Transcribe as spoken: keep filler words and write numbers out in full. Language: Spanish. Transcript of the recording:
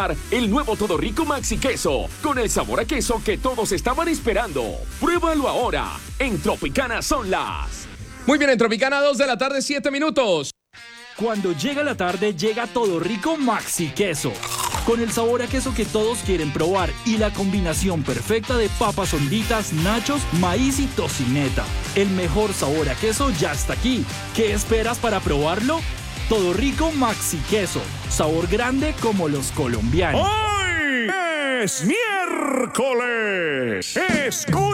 El nuevo Todo Rico Maxi Queso, con el sabor a queso que todos estaban esperando. Pruébalo ahora. En Tropicana son las... Muy bien, en Tropicana, dos de la tarde, siete minutos. Cuando llega la tarde, llega Todo Rico Maxi Queso. Con el sabor a queso que todos quieren probar y la combinación perfecta de papas honditas, nachos, maíz y tocineta. El mejor sabor a queso ya está aquí. ¿Qué esperas para probarlo? Todo Rico Maxi Queso. Sabor grande como los colombianos. ¡Hoy es miércoles! ¡Escucha!